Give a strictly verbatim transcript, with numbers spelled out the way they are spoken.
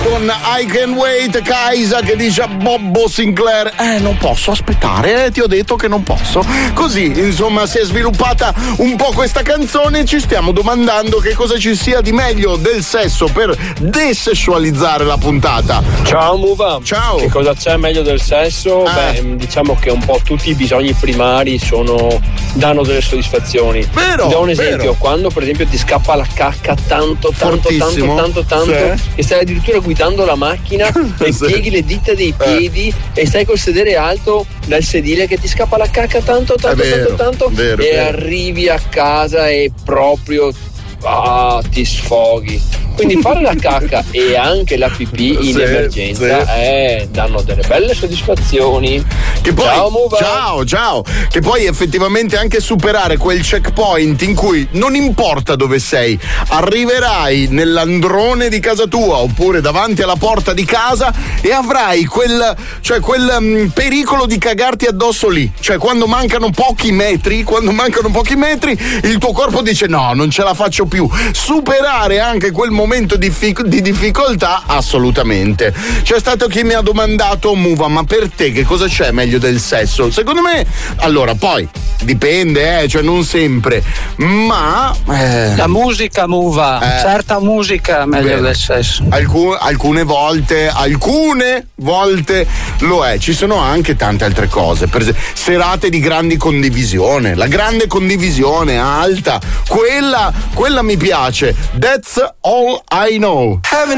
con I Can Wait, Kaisa che dice a Bobo Sinclair eh non posso aspettare, eh, ti ho detto che non posso. Così insomma si è sviluppata un po' questa canzone e ci stiamo domandando che cosa ci sia di meglio del sesso per desessualizzare la puntata. Ciao Muva. Ciao. Che cosa c'è meglio del sesso? Eh. Beh, diciamo che un po' tutti i bisogni primari sono danno delle soddisfazioni. Vero, Ti do un esempio, vero. quando per esempio ti scappa la cacca tanto tanto Fortissimo. tanto tanto tanto Sì. che stai addirittura guidando la macchina e Sì. pieghi le dita dei piedi e stai col sedere alto dal sedile che ti scappa la cacca tanto tanto È vero, tanto tanto vero, e vero. arrivi a casa e proprio ah, ti sfoghi. Quindi fare la cacca e anche la pipì in Sì, emergenza sì. eh, danno delle belle soddisfazioni. Che poi, ciao Muva. ciao, ciao. Che poi effettivamente anche superare quel checkpoint in cui non importa dove sei, arriverai nell'androne di casa tua oppure davanti alla porta di casa e avrai quel, cioè quel um, pericolo di cagarti addosso lì. Cioè quando mancano pochi metri, quando mancano pochi metri, il tuo corpo dice no, non ce la faccio più. Superare anche quel momento di, fic- di difficoltà, assolutamente. C'è stato chi mi ha domandato, Muva, ma per te che cosa c'è meglio del sesso? Secondo me, allora, poi dipende, eh, cioè non sempre, ma eh, La musica, Muva, Eh. certa musica meglio Bene. del sesso. alcu- alcune volte, alcune volte lo è. Ci sono anche tante altre cose, per esempio serate di grandi condivisione, la grande condivisione alta, quella, quella mi piace. That's all I know.